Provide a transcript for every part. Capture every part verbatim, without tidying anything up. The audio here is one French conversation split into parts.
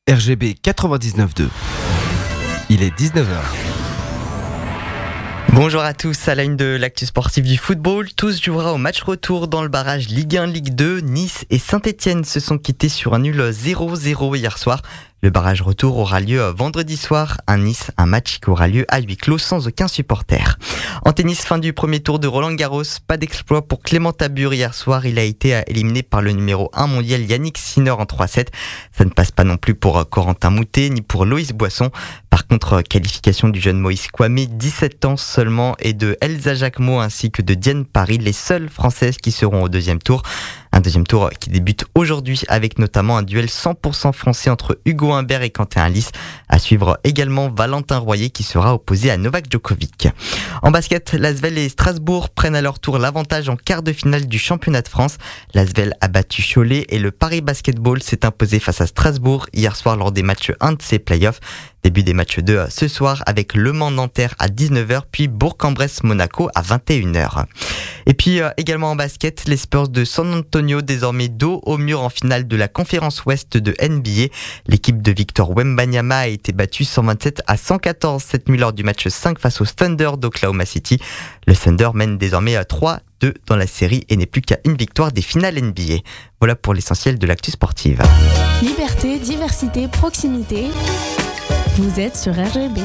R G B quatre-vingt-dix-neuf point deux. Il est dix-neuf heures. Bonjour à tous, à la une de l'actu sportif du football, tous jouera au match retour dans le barrage Ligue un, Ligue deux. Nice et Saint-Etienne se sont quittés sur un nul zéro zéro hier soir. Le barrage retour aura lieu vendredi soir à Nice, un match qui aura lieu à huis clos sans aucun supporter. En tennis, fin du premier tour de Roland-Garros, pas d'exploit pour Clément Tabur hier soir. Il a été éliminé par le numéro un mondial Yannick Sinner en trois sept. Ça ne passe pas non plus pour Corentin Moutet ni pour Loïs Boisson. Par contre, qualification du jeune Moïse Kouamé, dix-sept ans seulement, et de Elsa Jacquemot ainsi que de Diane Paris, les seules françaises qui seront au deuxième tour. Un deuxième tour qui débute aujourd'hui avec notamment un duel cent pour cent français entre Hugo Humbert et Quentin Halys. À suivre également Valentin Royer qui sera opposé à Novak Djokovic. En basket, l'Asvel et Strasbourg prennent à leur tour l'avantage en quart de finale du championnat de France. L'Asvel a battu Cholet et le Paris Basketball s'est imposé face à Strasbourg hier soir lors des matchs un de ses playoffs. Début des matchs deux ce soir avec Le Mans-Nanterre à dix-neuf heures puis Bourg-en-Bresse-Monaco à vingt et une heures. Et puis euh, également en basket, les Spurs de San Antonio désormais dos au mur en finale de la conférence ouest de N B A. L'équipe de Victor Wembanyama a été battue cent vingt-sept à cent quatorze cette nuit lors du match cinq face au Thunder d'Oklahoma City. Le Thunder mène désormais à trois deux dans la série et n'est plus qu'à une victoire des finales N B A. Voilà pour l'essentiel de l'actu sportive. Liberté, diversité, proximité. Vous êtes sur R G B.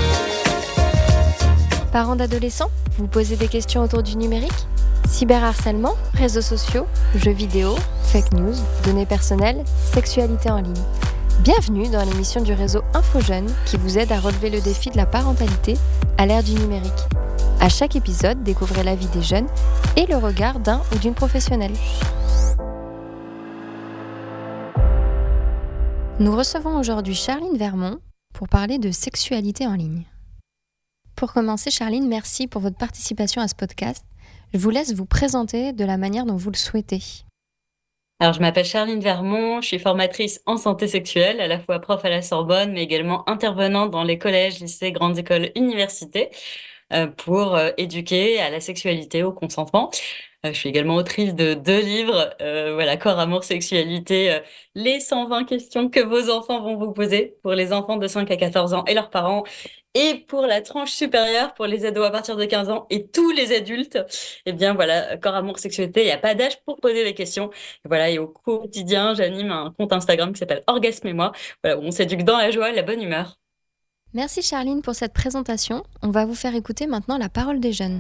Parents d'adolescents, vous posez des questions autour du numérique ? Cyberharcèlement, réseaux sociaux, jeux vidéo, fake news, données personnelles, sexualité en ligne. Bienvenue dans l'émission du réseau InfoJeunes qui vous aide à relever le défi de la parentalité à l'ère du numérique. À chaque épisode, découvrez la vie des jeunes et le regard d'un ou d'une professionnelle. Nous recevons aujourd'hui Charline Vermont pour parler de sexualité en ligne. Pour commencer, Charline, merci pour votre participation à ce podcast. Je vous laisse vous présenter de la manière dont vous le souhaitez. Alors, je m'appelle Charline Vermont, je suis formatrice en santé sexuelle, à la fois prof à la Sorbonne, mais également intervenante dans les collèges, lycées, grandes écoles, universités, euh, pour euh, éduquer à la sexualité, au consentement. Euh, je suis également autrice de deux livres, euh, voilà, Corps, Amour, Sexualité, euh, les cent vingt questions que vos enfants vont vous poser pour les enfants de cinq à quatorze ans et leurs parents, et pour la tranche supérieure, pour les ados à partir de quinze ans et tous les adultes. Eh bien voilà, Corps, Amour, Sexualité, il n'y a pas d'âge pour poser des questions. Et voilà, et au quotidien, j'anime un compte Instagram qui s'appelle Orgasme et moi, voilà, où on s'éduque dans la joie, la bonne humeur. Merci Charline pour cette présentation. On va vous faire écouter maintenant la parole des jeunes.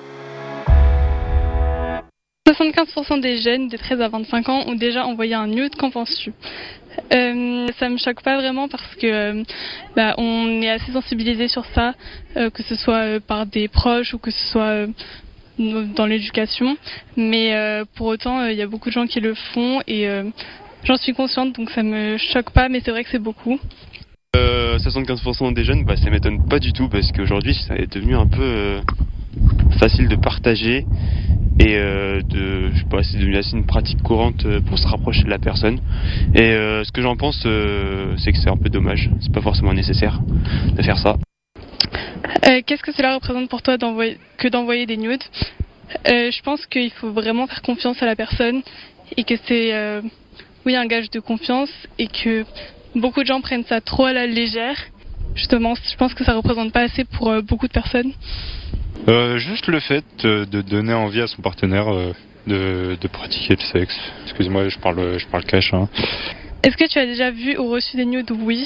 soixante-quinze pour cent des jeunes de treize à vingt-cinq ans ont déjà envoyé un nude, qu'en penses-tu ? Euh, ça me choque pas vraiment parce que euh, bah, on est assez sensibilisé sur ça, euh, que ce soit euh, par des proches ou que ce soit euh, dans l'éducation. Mais euh, pour autant, il euh, y a beaucoup de gens qui le font et euh, j'en suis consciente, donc ça me choque pas, mais c'est vrai que c'est beaucoup. Euh, soixante-quinze pour cent des jeunes, bah, ça m'étonne pas du tout parce qu'aujourd'hui, ça est devenu un peu euh, facile de partager. Et euh, de, je sais pas, c'est devenu assez une pratique courante pour se rapprocher de la personne. Et euh, ce que j'en pense, euh, c'est que c'est un peu dommage. C'est pas forcément nécessaire de faire ça. Euh, qu'est-ce que cela représente pour toi d'envoyer, que d'envoyer des nudes ? euh, Je pense qu'il faut vraiment faire confiance à la personne et que c'est, euh, oui, un gage de confiance et que beaucoup de gens prennent ça trop à la légère. Justement, je pense que ça représente pas assez pour euh, beaucoup de personnes. Euh, juste le fait de, de donner envie à son partenaire euh, de, de pratiquer le sexe. Excuse-moi, je parle, je parle cash. Hein. Est-ce que tu as déjà vu ou reçu des nudes ? Oui.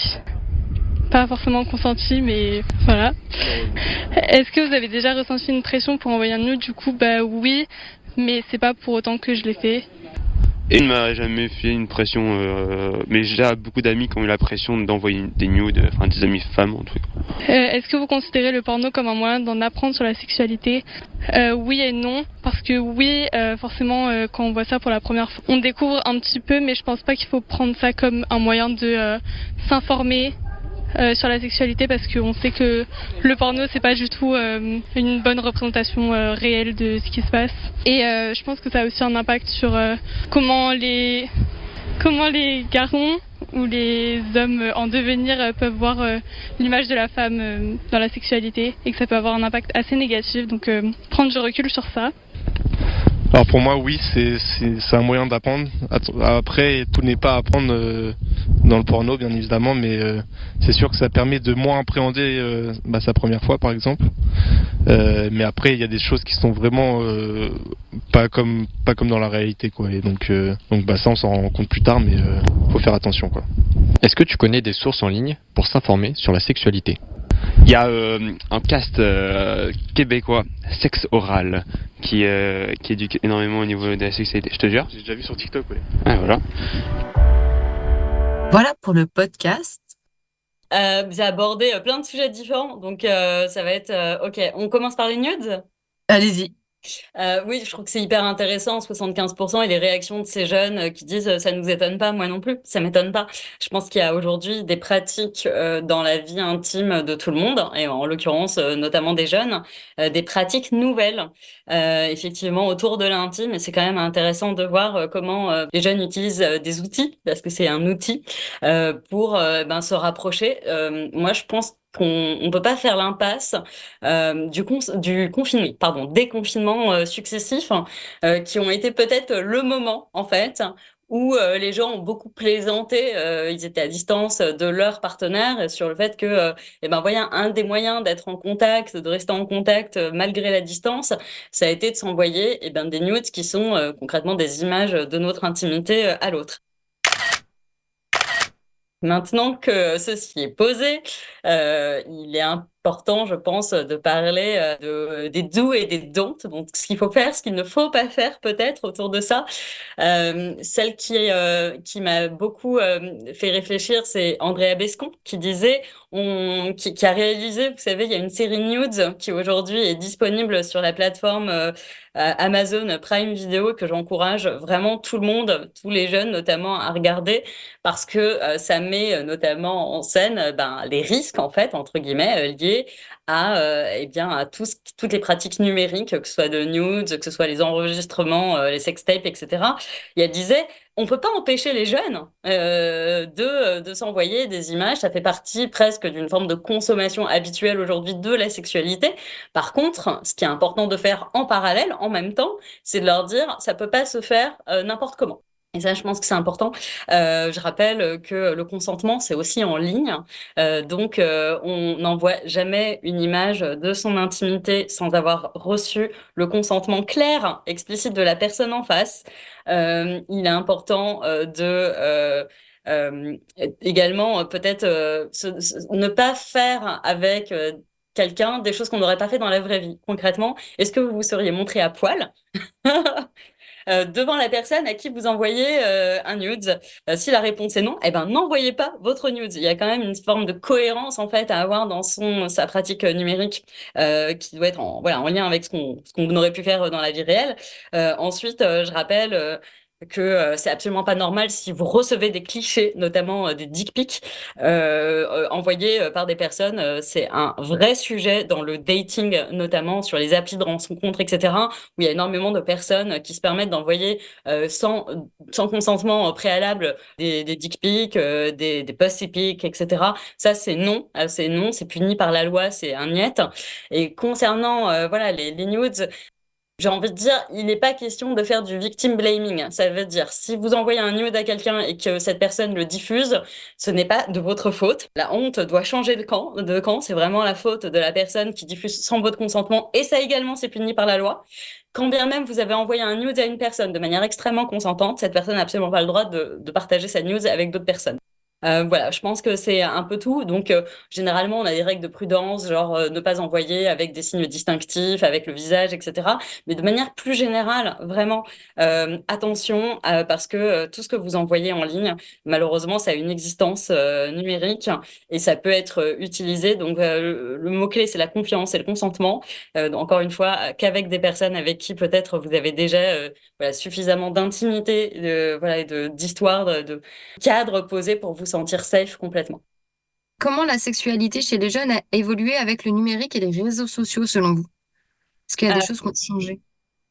Pas forcément consenti, mais voilà. Est-ce que vous avez déjà ressenti une pression pour envoyer un nude ? Du coup, bah oui, mais c'est pas pour autant que je l'ai fait. Et il ne m'a jamais fait une pression, euh, mais j'ai beaucoup d'amis qui ont eu la pression d'envoyer des nudes, enfin des amis femmes, en tout cas. Euh, est-ce que vous considérez le porno comme un moyen d'en apprendre sur la sexualité ? euh, Oui et non, parce que oui, euh, forcément, euh, quand on voit ça pour la première fois, on découvre un petit peu, mais je pense pas qu'il faut prendre ça comme un moyen de euh, s'informer Euh, sur la sexualité parce qu'on sait que le porno c'est pas du tout euh, une bonne représentation euh, réelle de ce qui se passe et euh, je pense que ça a aussi un impact sur euh, comment les comment les garçons ou les hommes en devenir euh, peuvent voir euh, l'image de la femme euh, dans la sexualité et que ça peut avoir un impact assez négatif, donc euh, prendre du recul sur ça. Alors pour moi, oui, c'est, c'est, c'est un moyen d'apprendre. Après, tout n'est pas à apprendre euh, dans le porno, bien évidemment, mais euh, c'est sûr que ça permet de moins appréhender euh, bah, sa première fois, par exemple. Euh, mais après, il y a des choses qui sont vraiment euh, pas comme pas comme dans la réalité, quoi. Et donc, euh, donc bah ça, on s'en rend compte plus tard, mais euh, faut faire attention, quoi. Est-ce que tu connais des sources en ligne pour s'informer sur la sexualité ? Il y a euh, un cast euh, québécois, Sexe Oral, qui, euh, qui éduque énormément au niveau de la sexualité. Je te jure. J'ai déjà vu sur TikTok, ouais. Ah, voilà. Voilà pour le podcast. Euh, vous avez abordé euh, plein de sujets différents, donc euh, ça va être... euh, ok, on commence par les nudes. Allez-y. Euh, oui, je trouve que c'est hyper intéressant, soixante-quinze pour cent, et les réactions de ces jeunes euh, qui disent euh, ça nous étonne pas, moi non plus, ça m'étonne pas. Je pense qu'il y a aujourd'hui des pratiques euh, dans la vie intime de tout le monde, et en l'occurrence euh, notamment des jeunes, euh, des pratiques nouvelles, euh, effectivement autour de l'intime, et c'est quand même intéressant de voir euh, comment euh, les jeunes utilisent euh, des outils, parce que c'est un outil, euh, pour euh, ben, se rapprocher. Euh, moi, je pense qu'on on peut pas faire l'impasse euh, du, con du confinement, pardon, des confinements euh, successifs euh, qui ont été peut-être le moment en fait où euh, les gens ont beaucoup plaisanté, euh, ils étaient à distance de leur partenaire sur le fait que, euh, eh ben voilà, un des moyens d'être en contact, de rester en contact euh, malgré la distance, ça a été de s'envoyer eh ben des nudes qui sont euh, concrètement des images de notre intimité euh, à l'autre. Maintenant que ceci est posé, euh, il est important, je pense, de parler euh, de, des do's et des don'ts, donc ce qu'il faut faire, ce qu'il ne faut pas faire peut-être autour de ça. Euh, celle qui, euh, qui m'a beaucoup euh, fait réfléchir, c'est Andrea Bescon qui disait, on, qui, qui a réalisé, vous savez, il y a une série Nudes qui aujourd'hui est disponible sur la plateforme euh, Amazon Prime Video que j'encourage vraiment tout le monde, tous les jeunes notamment à regarder parce que euh, ça met euh, notamment en scène euh, ben, les risques en fait entre guillemets euh, liés à euh, eh bien à tout ce, toutes les pratiques numériques, que ce soit de nudes, que ce soit les enregistrements, euh, les sextapes, et cetera. Et elle disait on peut pas empêcher les jeunes euh, de de s'envoyer des images, ça fait partie presque d'une forme de consommation habituelle aujourd'hui de la sexualité. Par contre, ce qui est important de faire en parallèle, en même temps, c'est de leur dire ça peut pas se faire euh, n'importe comment. Et ça, je pense que c'est important. Euh, je rappelle que le consentement, c'est aussi en ligne. Euh, donc, euh, on n'envoie jamais une image de son intimité sans avoir reçu le consentement clair, explicite de la personne en face. Euh, il est important euh, de... Euh, euh, également, peut-être, euh, se- se- ne pas faire avec... Euh, quelqu'un des choses qu'on n'aurait pas fait dans la vraie vie. Concrètement, est-ce que vous vous seriez montré à poil euh, devant la personne à qui vous envoyez euh, un nude? Euh, si la réponse est non, eh ben n'envoyez pas votre nude. Il y a quand même une forme de cohérence en fait à avoir dans son sa pratique euh, numérique euh, qui doit être en voilà en lien avec ce qu'on ce qu'on aurait pu faire dans la vie réelle. Euh, ensuite, euh, je rappelle. Euh, que euh, c'est absolument pas normal si vous recevez des clichés, notamment euh, des dick pics euh, euh, envoyés euh, par des personnes. Euh, c'est un vrai sujet dans le dating, notamment sur les applis de rencontres, et cetera, où il y a énormément de personnes qui se permettent d'envoyer euh, sans, sans consentement préalable des, des dick pics, euh, des, des pussy pics, et cetera. Ça, c'est non, euh, c'est non, c'est puni par la loi, c'est un niet. Et concernant euh, voilà les, les nudes, j'ai envie de dire, il n'est pas question de faire du victim blaming. Ça veut dire, si vous envoyez un nude à quelqu'un et que cette personne le diffuse, ce n'est pas de votre faute. La honte doit changer de camp. De camp, c'est vraiment la faute de la personne qui diffuse sans votre consentement. Et ça également, c'est puni par la loi. Quand bien même vous avez envoyé un nude à une personne de manière extrêmement consentante, cette personne n'a absolument pas le droit de, de partager sa news avec d'autres personnes. Euh, voilà, je pense que c'est un peu tout. Donc, euh, généralement, on a des règles de prudence, genre euh, ne pas envoyer avec des signes distinctifs, avec le visage, et cetera. Mais de manière plus générale, vraiment, euh, attention, euh, parce que euh, tout ce que vous envoyez en ligne, malheureusement, ça a une existence euh, numérique et ça peut être euh, utilisé. Donc, euh, le, le mot-clé, c'est la confiance et le consentement. Euh, donc, encore une fois, euh, qu'avec des personnes avec qui peut-être vous avez déjà euh, voilà, suffisamment d'intimité, de, voilà, et de, d'histoire, de, de cadre posé pour vous sentir safe complètement. Comment la sexualité chez les jeunes a évolué avec le numérique et les réseaux sociaux selon vous? Est-ce qu'il y a des Euh, choses qui ont changé?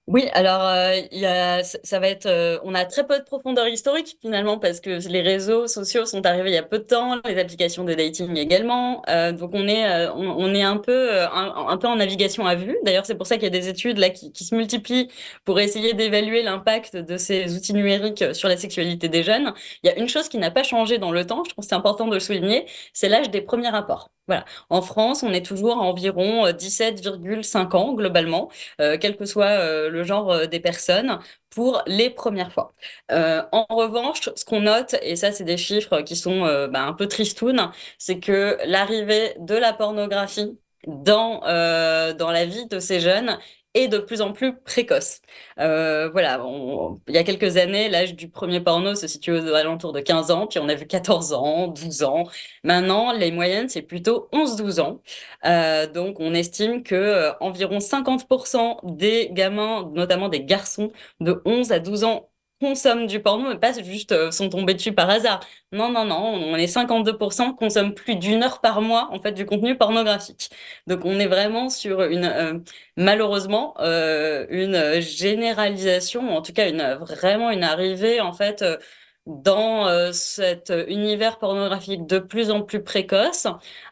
Oui, alors euh, il y a, ça ça va être, euh, on a très peu de profondeur historique finalement parce que les réseaux sociaux sont arrivés il y a peu de temps, les applications de dating également, euh, donc on est, euh, on, on est un peu, euh, un, un peu en navigation à vue. D'ailleurs, c'est pour ça qu'il y a des études là qui, qui se multiplient pour essayer d'évaluer l'impact de ces outils numériques sur la sexualité des jeunes. Il y a une chose qui n'a pas changé dans le temps, je pense que c'est important de le souligner, c'est l'âge des premiers rapports. Voilà. En France, on est toujours à environ euh, dix-sept virgule cinq ans globalement, euh, quel que soit euh, le genre euh, des personnes, pour les premières fois. Euh, en revanche, ce qu'on note, et ça c'est des chiffres qui sont euh, bah, un peu tristounes, c'est que l'arrivée de la pornographie dans, euh, dans la vie de ces jeunes est de plus en plus précoce. Euh, voilà, on- il y a quelques années, l'âge du premier porno se situe aux alentours de quinze ans, puis on a vu quatorze ans, douze ans. Maintenant, les moyennes, c'est plutôt onze douze ans. Euh, donc, on estime que euh, environ cinquante pour cent des gamins, notamment des garçons de onze à douze ans, consomment du porno, mais pas juste euh, sont tombés dessus par hasard. Non, non, non, on est cinquante-deux pour cent consomment plus d'une heure par mois en fait du contenu pornographique. Donc, on est vraiment sur une euh, malheureusement euh, une généralisation, en tout cas une vraiment une arrivée en fait. Euh, dans euh, cet univers pornographique de plus en plus précoce,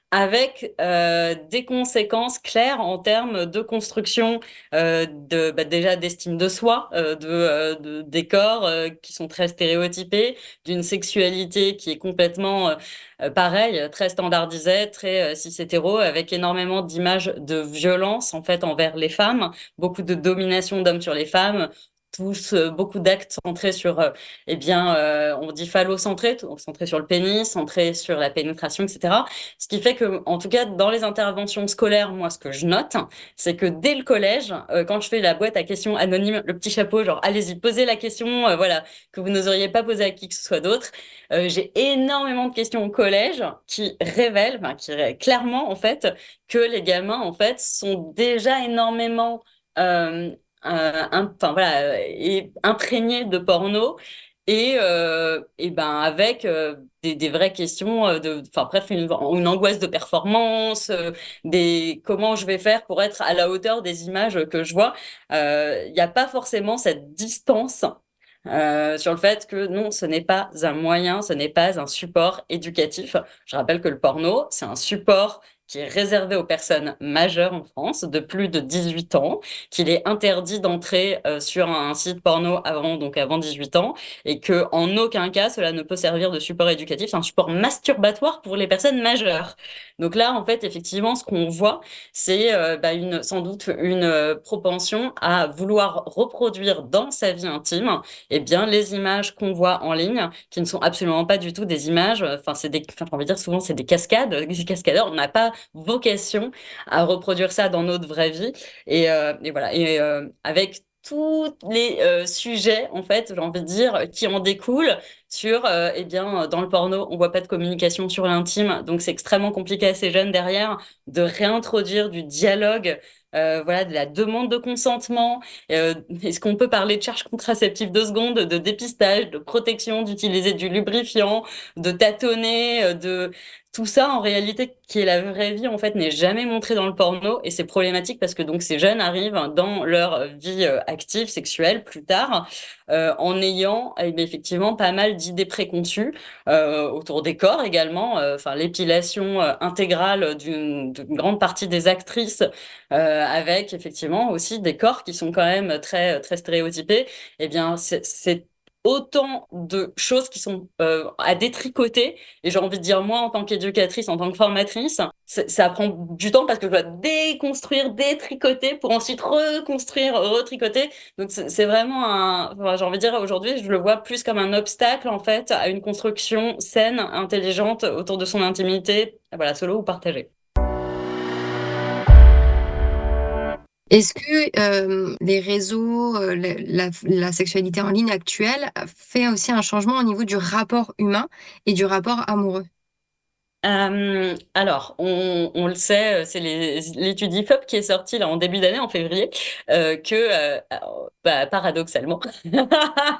avec euh, des conséquences claires en termes de construction euh, de bah, déjà d'estime de soi, euh, de, euh, de des corps euh, qui sont très stéréotypés, d'une sexualité qui est complètement euh, euh, pareil, très standardisée, très euh, cis-hétéro, avec énormément d'images de violence en fait envers les femmes, beaucoup de domination d'hommes sur les femmes. Tous euh, beaucoup d'actes centrés sur, euh, eh bien, euh, on dit phallocentrés, donc centrés sur le pénis, centrés sur la pénétration, et cetera. Ce qui fait que, en tout cas, dans les interventions scolaires, moi, ce que je note, c'est que dès le collège, euh, quand je fais la boîte à questions anonyme, le petit chapeau, genre, allez-y, posez la question, euh, voilà, que vous n'oseriez pas poser à qui que ce soit d'autre, euh, j'ai énormément de questions au collège qui révèlent, enfin, qui ré- clairement, en fait, que les gamins, en fait, sont déjà énormément, euh, euh, un- enfin, voilà, euh, et imprégnés de porno et, euh, et ben avec euh, des, des vraies questions euh, de, enfin bref, une, une angoisse de performance, euh, des comment je vais faire pour être à la hauteur des images que je vois. Euh, Il n'y a pas forcément cette distance euh, sur le fait que non, ce n'est pas un moyen, ce n'est pas un support éducatif. Je rappelle que le porno, c'est un support qui est réservé aux personnes majeures en France de plus de dix-huit ans, qu'il est interdit d'entrer euh, sur un site porno avant, donc avant dix-huit ans, et que en aucun cas cela ne peut servir de support éducatif, c'est un support masturbatoire pour les personnes majeures. Donc là, en fait, effectivement, ce qu'on voit, c'est euh, bah, une, sans doute une euh, propension à vouloir reproduire dans sa vie intime eh bien, les images qu'on voit en ligne, qui ne sont absolument pas du tout des images, euh, enfin, c'est des, enfin, j'ai envie de dire souvent, c'est des cascades, des cascadeurs, on n'a pas vocation à reproduire ça dans notre vraie vie. Et, euh, et voilà, et euh, avec tous les euh, sujets, en fait, j'ai envie de dire, qui en découlent sur, euh, eh bien, dans le porno, on voit pas de communication sur l'intime, donc c'est extrêmement compliqué à ces jeunes derrière de réintroduire du dialogue, euh, voilà, de la demande de consentement. Euh, est-ce qu'on peut parler de charge contraceptive deux secondes, de dépistage, de protection, d'utiliser du lubrifiant, de tâtonner, euh, de tout ça en réalité qui est la vraie vie en fait n'est jamais montré dans le porno et c'est problématique parce que donc ces jeunes arrivent dans leur vie euh, active sexuelle plus tard euh, en ayant eh bien, effectivement pas mal d'idées préconçues euh, autour des corps également, euh, enfin l'épilation euh, intégrale d'une d'une grande partie des actrices euh, avec effectivement aussi des corps qui sont quand même très très stéréotypés. Eh bien, c'est c'est autant de choses qui sont euh, à détricoter. Et j'ai envie de dire, moi, en tant qu'éducatrice, en tant que formatrice, c'est- ça prend du temps parce que je dois déconstruire, détricoter pour ensuite reconstruire, retricoter. Donc, c'est c'est vraiment un, enfin, j'ai envie de dire, aujourd'hui, je le vois plus comme un obstacle, en fait, à une construction saine, intelligente autour de son intimité, voilà, solo ou partagée. Est-ce que euh, les réseaux, euh, la, la- la sexualité en ligne actuelle fait aussi un changement au niveau du rapport humain et du rapport amoureux? Euh, alors, on, on le sait, euh, c'est les- l'étude I F O P qui est sortie là en début d'année, en février, euh, que, euh, alors, bah, paradoxalement,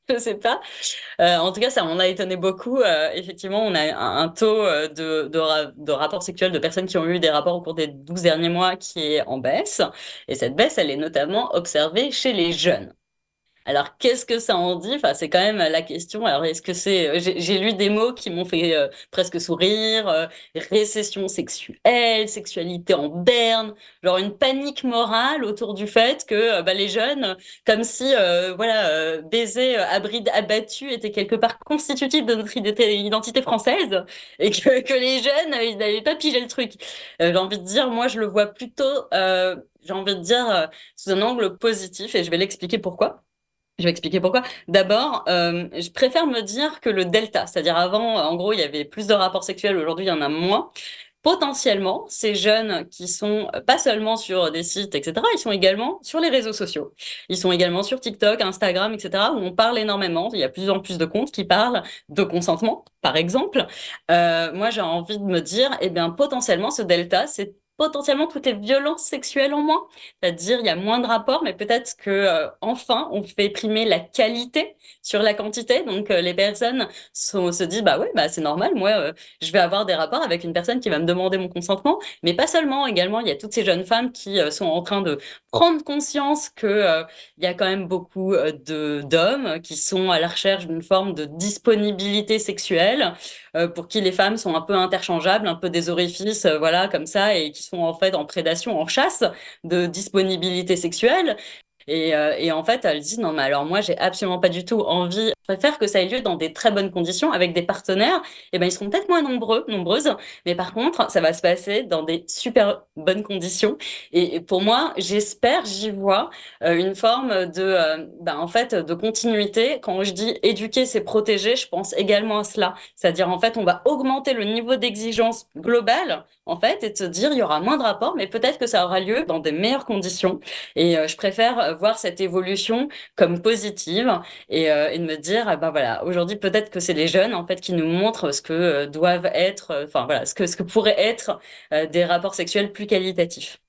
je sais pas. Euh, en tout cas, ça m'en a étonné beaucoup. Euh, effectivement, on a un, un taux euh, de, de, ra- de rapports sexuels de personnes qui ont eu des rapports au cours des douze derniers mois qui est en baisse. Et cette baisse, elle est notamment observée chez les jeunes. Alors, qu'est-ce que ça en dit? Enfin, c'est quand même la question. Alors, est-ce que c'est... J'ai j'ai lu des mots qui m'ont fait euh, presque sourire. euh, récession sexuelle, sexualité en berne, genre une panique morale autour du fait que euh, bah, les jeunes, comme si euh, voilà, euh, baiser euh, à bride abattue était quelque part constitutif de notre identi- identité française et que, que les jeunes, euh, ils n'avaient pas pigé le truc. Euh, j'ai envie de dire, moi, je le vois plutôt, euh, j'ai envie de dire, euh, sous un angle positif et je vais l'expliquer pourquoi. Je vais expliquer pourquoi. D'abord, euh, je préfère me dire que le delta, c'est-à-dire avant, en gros, il y avait plus de rapports sexuels, aujourd'hui, il y en a moins. Potentiellement, ces jeunes qui sont euh, pas seulement sur des sites, et cetera, ils sont également sur les réseaux sociaux. Ils sont également sur TikTok, Instagram, et cetera, où on parle énormément. Il y a plus en plus de comptes qui parlent de consentement, par exemple. Euh, moi, j'ai envie de me dire, eh bien, potentiellement, ce delta, c'est potentiellement toutes les violences sexuelles en moins. C'est-à-dire, il y a moins de rapports, mais peut-être que euh, enfin, on fait primer la qualité sur la quantité. Donc, euh, les personnes sont- se disent, bah ouais, bah c'est normal. Moi, euh, je vais avoir des rapports avec une personne qui va me demander mon consentement, mais pas seulement. Également, il y a toutes ces jeunes femmes qui euh, sont en train de prendre conscience que euh, il y a quand même beaucoup euh, de d'hommes qui sont à la recherche d'une forme de disponibilité sexuelle, euh, pour qui les femmes sont un peu interchangeables, un peu des orifices, euh, voilà, comme ça, et qui sont en fait en prédation, en chasse de disponibilité sexuelle. Et, euh, et en fait, elle dit, non, mais alors moi, j'ai absolument pas du tout envie. Je préfère que ça ait lieu dans des très bonnes conditions avec des partenaires. Et ben, ils seront peut-être moins nombreux, nombreuses, mais par contre, ça va se passer dans des super bonnes conditions. Et, et pour moi, j'espère, j'y vois euh, une forme de, euh, ben, en fait, de continuité. Quand je dis éduquer, c'est protéger, je pense également à cela. C'est-à-dire, en fait, on va augmenter le niveau d'exigence global, en fait, et de se dire, il y aura moins de rapports, mais peut-être que ça aura lieu dans des meilleures conditions. Et euh, je préfère euh, voir cette évolution comme positive et, euh, et de me dire, ah ben voilà, aujourd'hui peut-être que c'est les jeunes en fait qui nous montrent ce que euh, doivent être, euh, enfin voilà, ce que ce que pourraient être euh, des rapports sexuels plus qualitatifs.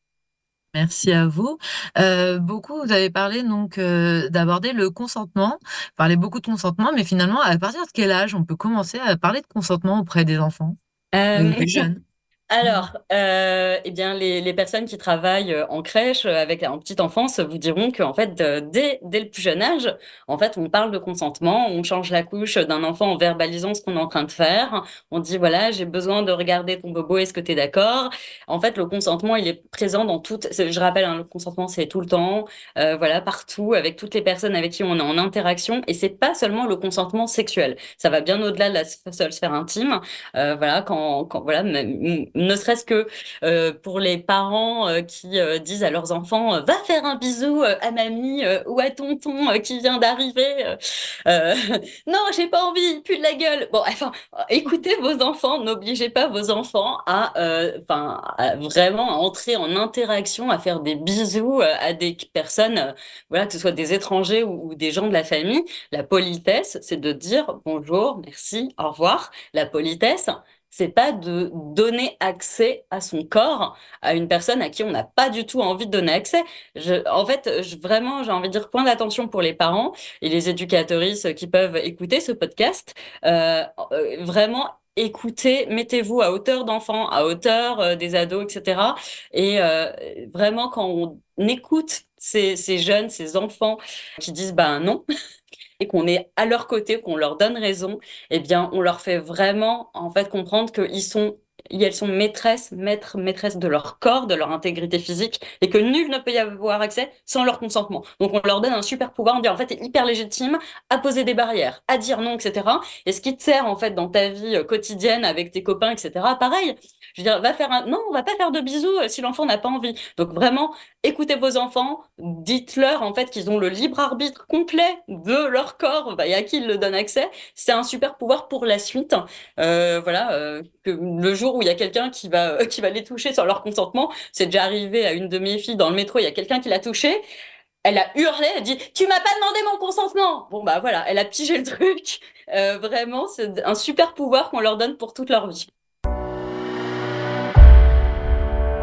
Merci à vous. Euh, beaucoup, vous avez parlé donc euh, d'aborder le consentement, parler beaucoup de consentement, mais finalement, à partir de quel âge on peut commencer à parler de consentement auprès des enfants, Euh, des des jeunes? Alors, euh, eh bien, les, les personnes qui travaillent euh, en crèche euh, avec en petite enfance vous diront qu'en fait, de- dès, dès le plus jeune âge, en fait, on parle de consentement, on change la couche d'un enfant en verbalisant ce qu'on est en train de faire. On dit, voilà, j'ai besoin de regarder ton bobo, est-ce que tu es d'accord? En fait, le consentement, il est présent dans toutes, c'est- je rappelle, hein, le consentement, c'est tout le temps, euh, voilà, partout, avec toutes les personnes avec qui on est en interaction. Et c'est pas seulement le consentement sexuel. Ça va bien au-delà de la s- seule sphère intime. Euh, voilà, quand, quand voilà, même- ne serait-ce que euh, pour les parents euh, qui euh, disent à leurs enfants, euh, va faire un bisou euh, à mamie euh, ou à tonton euh, qui vient d'arriver. euh, euh, non, j'ai pas envie, il pue de la gueule. Bon, enfin, écoutez vos enfants, n'obligez pas vos enfants à, euh, enfin, à vraiment à entrer en interaction, à faire des bisous euh, à des personnes, euh, voilà, que ce soit des étrangers ou, ou des gens de la famille. La politesse, c'est de dire bonjour, merci, au revoir. La politesse, c'est pas de donner accès à son corps à une personne à qui on n'a pas du tout envie de donner accès. Je, en fait, je, vraiment, j'ai envie de dire point d'attention pour les parents et les éducatrices qui peuvent écouter ce podcast. Euh, euh, vraiment, écoutez, mettez-vous à hauteur d'enfants, à hauteur euh, des ados, et cetera. Et euh, vraiment, quand on écoute ces, ces jeunes, ces enfants qui disent ben non, et qu'on est à leur côté, qu'on leur donne raison, eh bien, on leur fait vraiment, en fait, comprendre qu'ils sont, elles sont maîtresses, maîtres, maîtresses de leur corps, de leur intégrité physique, et que nul ne peut y avoir accès sans leur consentement. Donc, on leur donne un super pouvoir, on dit, en fait, t'es hyper légitime à poser des barrières, à dire non, et cetera. Et ce qui te sert, en fait, dans ta vie euh, quotidienne avec tes copains, et cetera, pareil. Je veux dire, va faire un, non, on va pas faire de bisous euh, si l'enfant n'a pas envie. Donc, vraiment, écoutez vos enfants, dites-leur en fait qu'ils ont le libre arbitre complet de leur corps, bah, et à qui ils le donnent accès. C'est un super pouvoir pour la suite. Euh, voilà, euh, que le jour où il y a quelqu'un qui va euh, qui va les toucher sans leur consentement, c'est déjà arrivé à une de mes filles dans le métro, il y a quelqu'un qui l'a touchée. Elle a hurlé, elle a dit, tu m'as pas demandé mon consentement. Bon bah voilà, elle a pigé le truc. Euh, vraiment, c'est un super pouvoir qu'on leur donne pour toute leur vie.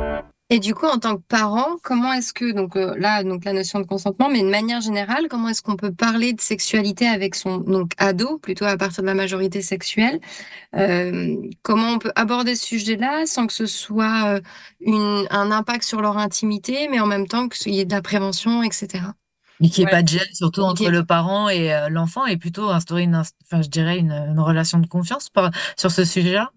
Et du coup, en tant que parent, comment est-ce que, donc euh, là, donc la notion de consentement, mais de manière générale, comment est-ce qu'on peut parler de sexualité avec son donc ado, plutôt à partir de la majorité sexuelle? Euh, comment on peut aborder ce sujet-là sans que ce soit euh, une, un impact sur leur intimité, mais en même temps qu'il y ait de la prévention, et cetera. Et qu'il n'y ait Ouais. pas de gêne, surtout Ok. entre le parent et euh, l'enfant, et plutôt instaurer une, inst- enfin, je dirais une, une relation de confiance par- sur ce sujet-là.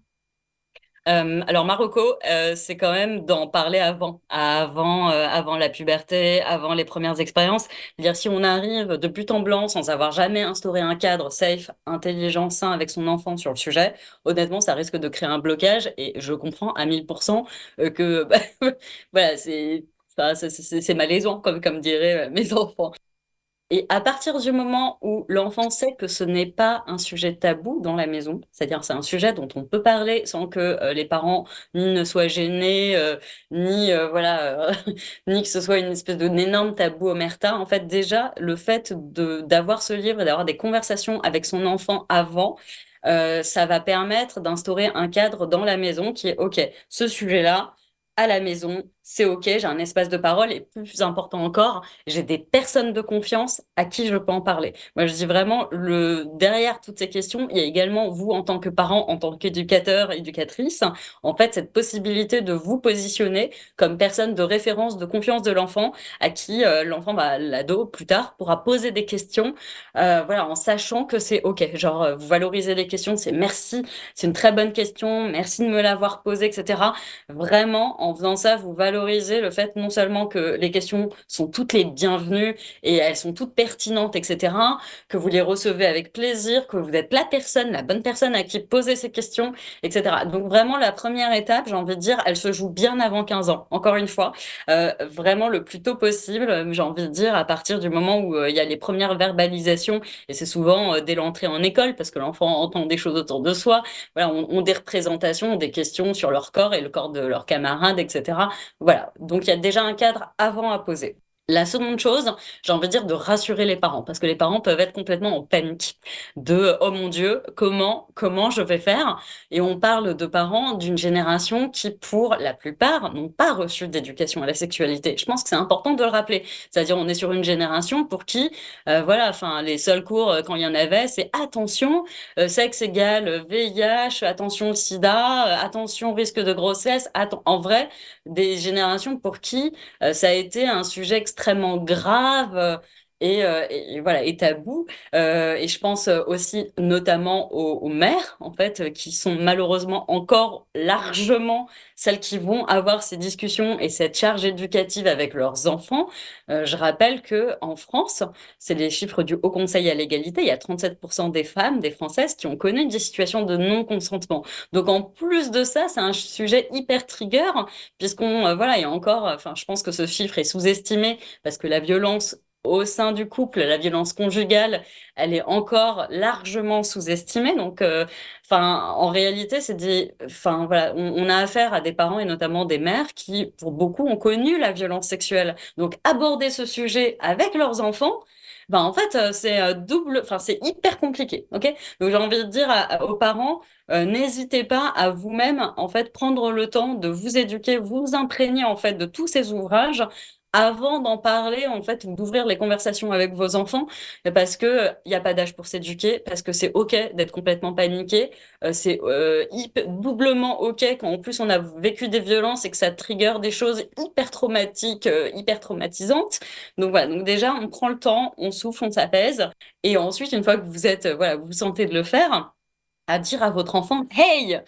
Euh, alors Marocco, euh, c'est quand même d'en parler avant, avant, euh, avant la puberté, avant les premières expériences. C'est-à-dire si on arrive de but en blanc sans avoir jamais instauré un cadre safe, intelligent, sain avec son enfant sur le sujet, honnêtement, ça risque de créer un blocage. Et je comprends à mille pour cent euh, que bah, voilà, c'est enfin, c'est c'est- c'est malaisant comme comme diraient euh, mes enfants. Et à partir du moment où l'enfant sait que ce n'est pas un sujet tabou dans la maison, c'est-à-dire c'est un sujet dont on peut parler sans que euh, les parents ni ne soient gênés, euh, ni euh, voilà, euh, ni que ce soit une espèce de énorme tabou omerta. En fait, déjà le fait de d'avoir ce livre et d'avoir des conversations avec son enfant avant, euh, ça va permettre d'instaurer un cadre dans la maison qui est OK. Ce sujet-là, à la maison, c'est OK. J'ai un espace de parole et plus important encore j'ai des personnes de confiance à qui je peux en parler. Moi, je dis vraiment, le, derrière toutes ces questions, il y a également vous en tant que parent, en tant qu'éducateur, éducatrice, en fait, cette possibilité de vous positionner comme personne de référence, de confiance de l'enfant, à qui euh, l'enfant, bah, l'ado, plus tard, pourra poser des questions, euh, voilà, en sachant que c'est OK. Genre, euh, vous valorisez les questions, c'est merci, c'est une très bonne question, merci de me l'avoir posée, et cetera. Vraiment, en faisant ça, vous valorisez le fait non seulement que les questions sont toutes les bienvenues et elles sont toutes pertinentes, et cetera, que vous les recevez avec plaisir, que vous êtes la personne, la bonne personne à qui poser ces questions, et cetera. Donc vraiment, la première étape, j'ai envie de dire, elle se joue bien avant quinze ans. Encore une fois, euh, vraiment le plus tôt possible, euh, j'ai envie de dire, à partir du moment où euh, il y a les premières verbalisations, et c'est souvent euh, dès l'entrée en école, parce que l'enfant entend des choses autour de soi, voilà, ont, ont des représentations, des questions sur leur corps et le corps de leurs camarades, et cetera. Voilà, donc il y a déjà un cadre avant à poser. La seconde chose, j'ai envie de dire de rassurer les parents, parce que les parents peuvent être complètement en panique de oh mon Dieu, comment comment je vais faire? Et on parle de parents d'une génération qui, pour la plupart, n'ont pas reçu d'éducation à la sexualité. Je pense que c'est important de le rappeler. C'est-à-dire, on est sur une génération pour qui, euh, voilà, enfin, les seuls cours euh, quand il y en avait, c'est attention, euh, sexe égal V I H, attention sida, euh, attention risque de grossesse. Atten- en vrai, des générations pour qui euh, ça a été un sujet extrêmement grave euh, et, euh, et- et voilà et tabou. Euh, et je pense euh, aussi notamment aux, aux mères en fait euh, qui sont malheureusement encore largement celles qui vont avoir ces discussions et cette charge éducative avec leurs enfants. Euh, je rappelle que en France, c'est les chiffres du Haut Conseil à l'égalité, il y a trente-sept pour cent des femmes, des Françaises qui ont connu des situations de non-consentement. Donc en plus de ça, c'est un sujet hyper trigger puisqu'on euh, voilà, il y a encore, enfin, je pense que ce chiffre est sous-estimé parce que la violence au sein du couple, la violence conjugale, elle est encore largement sous-estimée. Donc, euh, enfin, en réalité, c'est des, enfin, voilà, on, on a affaire à des parents et notamment des mères qui, pour beaucoup, ont connu la violence sexuelle. Donc, aborder ce sujet avec leurs enfants. Ben, en fait, euh, c'est euh, double, enfin, c'est hyper compliqué, ok? Donc, j'ai envie de dire à- à- aux parents, euh, n'hésitez pas à vous-même, en fait, prendre le temps de vous éduquer, vous imprégner, en fait, de tous ces ouvrages avant d'en parler, en fait, ou d'ouvrir les conversations avec vos enfants, parce que euh, il n'y a pas d'âge pour s'éduquer, parce que c'est OK d'être complètement paniqué, euh, c'est euh, hyp- doublement OK quand en plus on a vécu des violences et que ça trigger des choses hyper traumatiques, euh, hyper traumatisantes. Donc voilà, donc déjà on prend le temps, on souffle, on s'apaise, et ensuite une fois que vous êtes, euh, voilà, vous vous sentez de le faire, à dire à votre enfant, hey,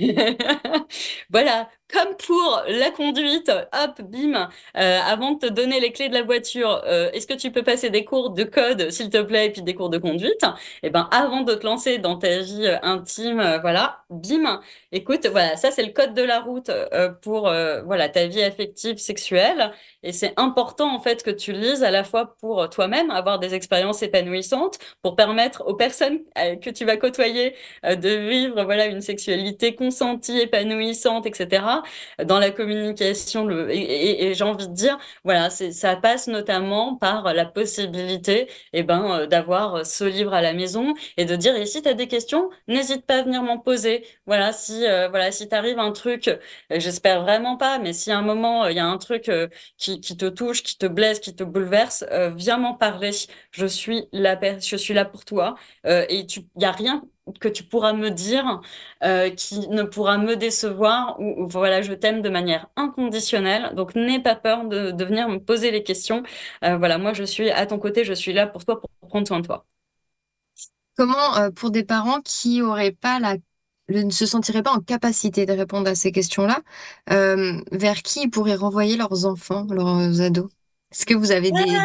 voilà, comme pour la conduite, hop, bim, euh, avant de te donner les clés de la voiture, euh, est-ce que tu peux passer des cours de code, s'il te plaît, et puis des cours de conduite? Eh ben, avant de te lancer dans ta vie euh, intime, euh, voilà, bim, écoute, voilà, ça c'est le code de la route euh, pour euh, voilà ta vie affective, sexuelle, et c'est important en fait que tu le lises à la fois pour toi-même avoir des expériences épanouissantes, pour permettre aux personnes euh, que tu vas côtoyer euh, de vivre voilà une sexualité consentie, épanouissante, et cetera. cetera. Dans la communication, le, et, et, et j'ai envie de dire, voilà, c'est, ça passe notamment par la possibilité eh ben, euh, d'avoir ce livre à la maison et de dire, et si tu as des questions, n'hésite pas à venir m'en poser. Voilà, si, euh, voilà, si t'arrive un truc, euh, j'espère vraiment pas, mais si à un moment, il euh, y a un truc euh, qui, qui te touche, qui te blesse, qui te bouleverse, euh, viens m'en parler. Je suis là, je suis là pour toi. Euh, et il n'y a rien que tu pourras me dire euh, qui ne pourra me décevoir ou, ou voilà, je t'aime de manière inconditionnelle. Donc, n'aie pas peur de, de venir me poser les questions. Euh, voilà, moi, je suis à ton côté, je suis là pour toi, pour prendre soin de toi. Comment, euh, pour des parents qui auraient pas la, le- ne se sentiraient pas en capacité de répondre à ces questions-là, euh, vers qui ils pourraient renvoyer leurs enfants, leurs ados? Est-ce que vous avez des...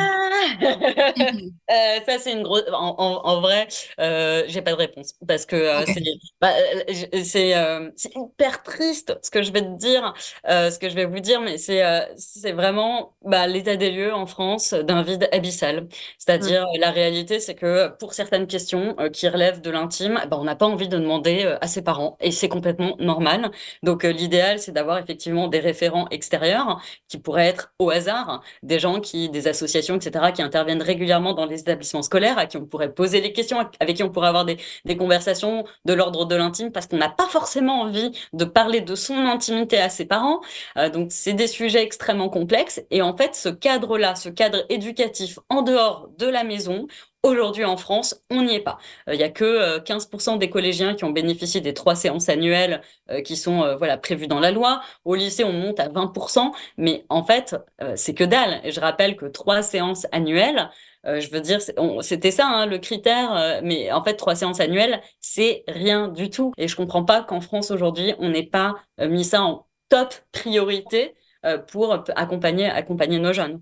Euh, ça, c'est une grosse. En, en, en vrai, euh, j'ai pas de réponse parce que euh, Ok. c'est bah, euh, je- c'est euh, c'est hyper triste ce que je vais te dire, euh, ce que je vais vous dire, mais c'est euh, c'est vraiment bah, l'état des lieux en France d'un vide abyssal. Mm. C'est-à-dire, la réalité, c'est que pour certaines questions euh, qui relèvent de l'intime, bah, on n'a pas envie de demander euh, à ses parents et c'est complètement normal. Donc, euh, l'idéal, c'est d'avoir effectivement des référents extérieurs qui pourraient être au hasard des gens qui, des associations, et cetera, qui interviennent régulièrement dans les établissements scolaires, à qui on pourrait poser les questions, avec qui on pourrait avoir des, des conversations de l'ordre de l'intime, parce qu'on n'a pas forcément envie de parler de son intimité à ses parents. Euh, donc, c'est des sujets extrêmement complexes. Et en fait, ce cadre-là, ce cadre éducatif en dehors de la maison, aujourd'hui en France, on n'y est pas. Il n'y a que euh, quinze pour cent des collégiens qui ont bénéficié des trois séances annuelles euh, qui sont euh, voilà, prévues dans la loi. Au lycée, on monte à vingt pour cent. Mais en fait, euh, c'est que dalle. Et je rappelle que trois séances annuelles, euh, je veux dire, c'est- on- c'était ça hein, le critère. euh, mais en fait, trois séances annuelles, c'est rien du tout. Et je comprends pas qu'en France aujourd'hui, on n'ait pas euh, mis ça en top priorité euh, pour accompagner, accompagner nos jeunes.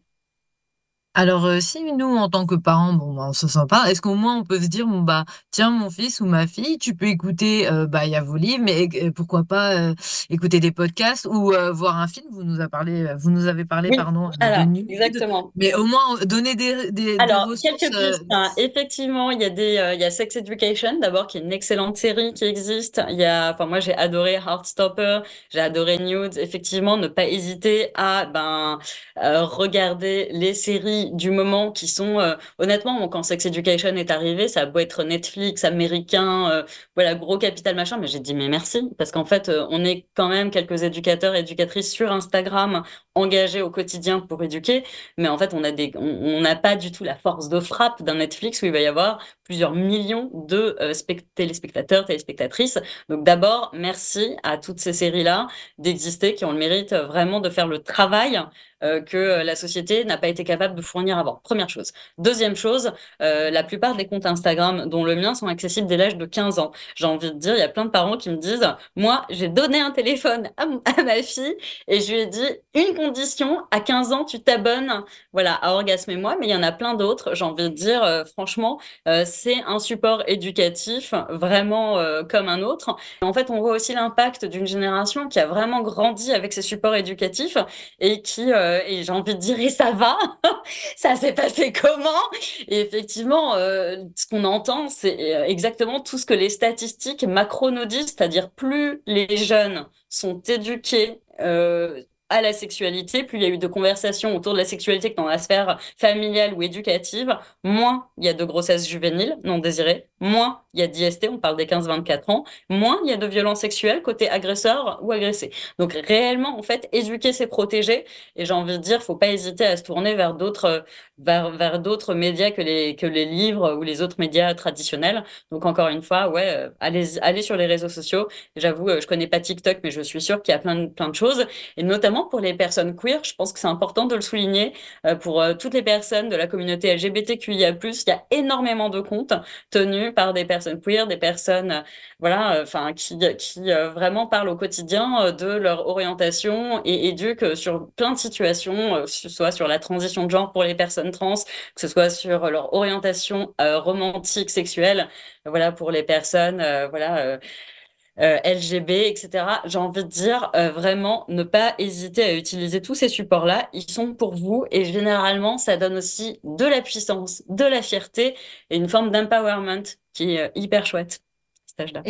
Alors, euh, si nous, en tant que parents, bon, bah, on se sent pas, est-ce qu'au moins on peut se dire, bon, bah, tiens, mon fils ou ma fille, tu peux écouter, euh, bah, il y a vos livres, mais euh, pourquoi pas euh, écouter des podcasts ou euh, voir un film? Vous nous a parlé, euh, vous nous avez parlé, Oui, pardon, euh, de alors, nude, exactement. mais au moins euh, donner des, des, des Alors, ressources. quelques euh, pistes, hein. Effectivement, il y a des, euh, il y a Sex Education, d'abord, qui est une excellente série qui existe. Il y a, enfin, moi, j'ai adoré Heartstopper, j'ai adoré Nudes. Effectivement, ne pas hésiter à, ben, euh, regarder les séries du moment qui sont, euh, honnêtement, bon, quand Sex Education est arrivé, ça a beau être Netflix, américain, euh, voilà, gros capital machin, mais j'ai dit, mais merci, parce qu'en fait, euh, on est quand même quelques éducateurs et éducatrices sur Instagram engagés au quotidien pour éduquer. Mais en fait, on a des, on on n'a pas du tout la force de frappe d'un Netflix où il va y avoir plusieurs millions de euh, spect- téléspectateurs, téléspectatrices. Donc d'abord, merci à toutes ces séries-là d'exister, qui ont le mérite euh, vraiment de faire le travail euh, que euh, la société n'a pas été capable de fournir avant. Première chose. Deuxième chose, euh, la plupart des comptes Instagram, dont le mien, sont accessibles dès l'âge de quinze ans. J'ai envie de dire, il y a plein de parents qui me disent, moi, j'ai donné un téléphone à, m- à ma fille et je lui ai dit, une condition, à quinze ans, tu t'abonnes voilà, à Orgasme et moi, mais il y en a plein d'autres. J'ai envie de dire, euh, franchement, euh, c'est un support éducatif vraiment euh, comme un autre. Et en fait, on voit aussi l'impact d'une génération qui a vraiment grandi avec ces supports éducatifs et qui, euh, et j'ai envie de dire, et ça va, ça s'est passé comment? Et effectivement, euh, ce qu'on entend, c'est euh, exactement tout ce que les statistiques macro nous disent, c'est-à-dire plus les jeunes sont éduqués. Euh, à la sexualité, plus il y a eu de conversations autour de la sexualité que dans la sphère familiale ou éducative, moins il y a de grossesses juvéniles non désirées, moins il y a d'I S T, on parle des quinze vingt-quatre ans, moins il y a de violences sexuelles côté agresseur ou agressé. Donc réellement, en fait, éduquer, c'est protéger. Et j'ai envie de dire, faut pas hésiter à se tourner vers d'autres, vers, vers d'autres médias que les, que les livres ou les autres médias traditionnels. Donc encore une fois, ouais, euh, allez, allez sur les réseaux sociaux. J'avoue, euh, je connais pas TikTok, mais je suis sûre qu'il y a plein de, plein de choses. Et notamment pour les personnes queer, je pense que c'est important de le souligner. Euh, pour euh, toutes les personnes de la communauté L G B T Q I A plus, il y a énormément de comptes tenus par des personnes queer, des personnes, euh, voilà, enfin, qui, qui euh, vraiment parlent au quotidien euh, de leur orientation et éduquent euh, sur plein de situations, euh, que ce soit sur la transition de genre pour les personnes trans, que ce soit sur leur orientation euh, romantique, sexuelle, voilà, pour les personnes, euh, voilà. euh, euh, L G B, et cetera. J'ai envie de dire euh, vraiment ne pas hésiter à utiliser tous ces supports-là. Ils sont pour vous et généralement, ça donne aussi de la puissance, de la fierté et une forme d'empowerment qui est euh, hyper chouette, à cet âge-là. Est-ce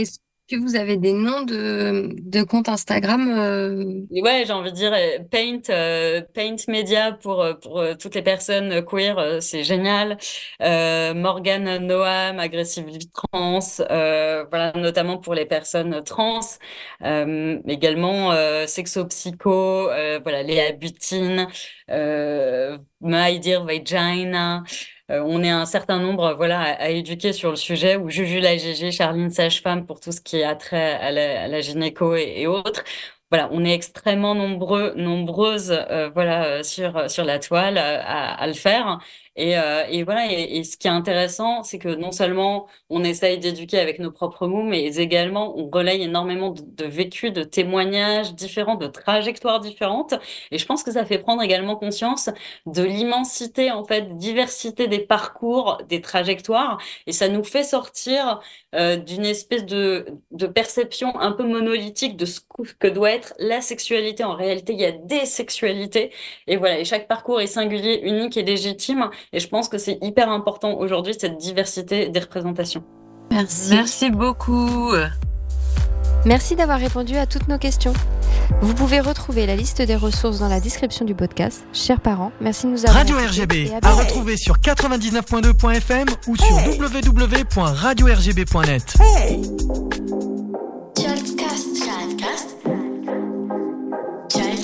Est-ce que vous avez des noms de, de comptes Instagram euh... Ouais, j'ai envie de dire euh, Paint, euh, Paint Media pour, euh, pour euh, toutes les personnes queer, euh, c'est génial. Euh, Morgan Noam, Aggressively Trans, euh, voilà, notamment pour les personnes trans. Euh, également euh, Sexo Psycho, euh, voilà, Léa Butine, euh, My Dear Vagina. Euh, on est un certain nombre, voilà, à, à éduquer sur le sujet, ou Juju la Gigi, Charline Sage-Femme pour tout ce qui a trait à la, à la gynéco et, et autres. Voilà, on est extrêmement nombreux, nombreuses, euh, voilà, euh, sur sur la toile euh, à, à le faire. Et, euh, et voilà. Et, et ce qui est intéressant, c'est que non seulement on essaye d'éduquer avec nos propres mots, mais également on relaye énormément de, de vécus, de témoignages différents, de trajectoires différentes. Et je pense que ça fait prendre également conscience de l'immensité, en fait, diversité des parcours, des trajectoires, et ça nous fait sortir euh, d'une espèce de de perception un peu monolithique de ce que doit être la sexualité. En réalité, il y a des sexualités, et voilà, et chaque parcours est singulier, unique et légitime, et je pense que c'est hyper important aujourd'hui, cette diversité des représentations. Merci. Merci beaucoup. Merci d'avoir répondu à toutes nos questions. Vous pouvez retrouver la liste des ressources dans la description du podcast. Chers parents, merci de nous avoir Radio R G B, à retrouver sur quatre-vingt-dix-neuf point deux point f m ou sur w w w point radio r g b point net. Hey